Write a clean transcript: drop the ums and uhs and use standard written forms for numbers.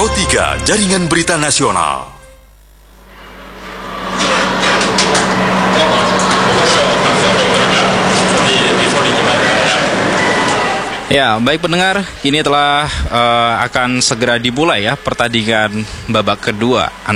Pro 3 Jaringan Berita Nasional. Ya, baik pendengar, ini telah akan segera dimulai ya pertandingan babak kedua